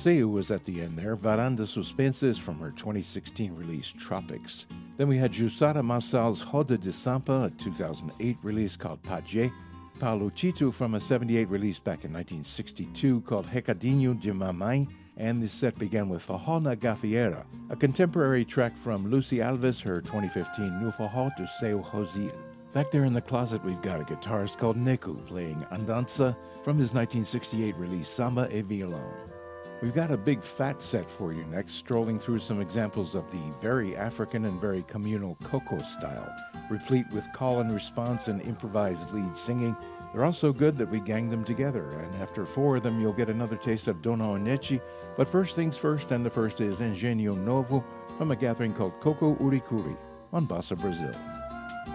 Seu was at the end there, Varanda Suspenses from her 2016 release Tropics. Then we had Jussara Marçal's Roda de Sampa, a 2008 release called Pajé, Paulo Chito from a 78 release back in 1962 called Recadinho de Mamãe, and this set began with Forró na Gafieira, a contemporary track from Lucy Alves, her 2015 No Forró do Seu Rosil. Back there in the closet, we've got a guitarist called Neku playing Andança from his 1968 release Samba e Violão. We've got a big fat set for you next, strolling through some examples of the very African and very communal Coco style, replete with call and response and improvised lead singing. They're all so good that we ganged them together, and after 4 of them, you'll get another taste of Dona Onete. But first things first, and the first is Engenho Novo from a gathering called Coco Uricuri on Bossa Brazil.